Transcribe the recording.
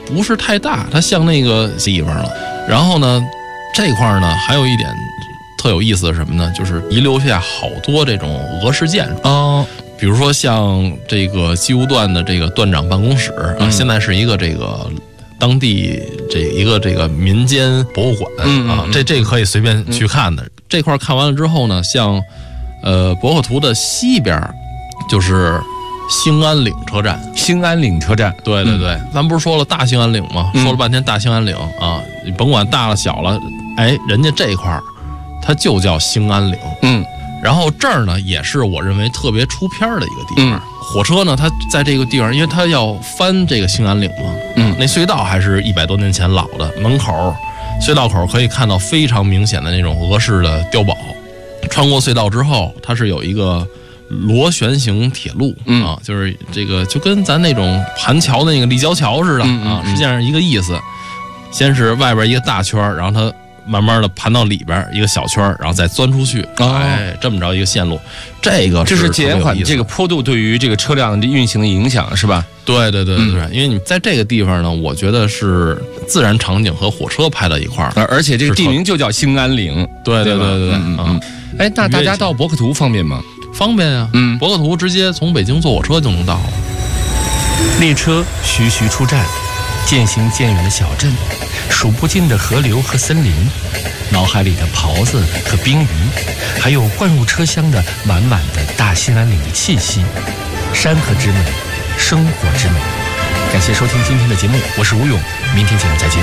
不是太大，它像那个地方了。然后呢，这块呢还有一点特有意思的是什么呢？就是遗留下好多这种俄式建筑哦， 比如说像这个西湖段的这个段长办公室啊，现在是一个这个当地一个民间博物馆啊，这个可以随便去看的。这块看完了之后呢，像博克图的西边就是兴安岭车站。 兴安岭车站， 对对对，咱不是说了大兴安岭吗？说了半天大兴安岭啊，你甭管大了小了，哎，人家这块它就叫兴安岭。然后这儿呢，也是我认为特别出片的一个地方。火车呢，它在这个地方，因为它要翻这个兴安岭嘛，那隧道还是100多年前老的，门口隧道口可以看到非常明显的那种俄式的碉堡。穿过隧道之后，它是有一个螺旋形铁路啊，就是这个就跟咱那种盘桥的那个立交桥似的啊，实际上一个意思。先是外边一个大圈，然后它慢慢的盘到里边一个小圈，然后再钻出去，哎，这么着一个线路，这是减缓这个坡度对于这个车辆运行的影响，是吧？ 对对对对对，因为你在这个地方呢，我觉得是自然场景和火车拍到一块儿， 而且这个地名就叫兴安岭。 对对对对对， 哎，那大家到博克图方便吗？ 方便呀，博克图直接从北京坐火车就能到了。 列车徐徐出站，渐行渐远的小镇，数不尽的河流和森林，脑海里的狍子和冰鱼，还有灌入车厢的满满的大兴安岭的气息，山河之美，生活之美。感谢收听今天的节目，我是吴勇，明天节目再见。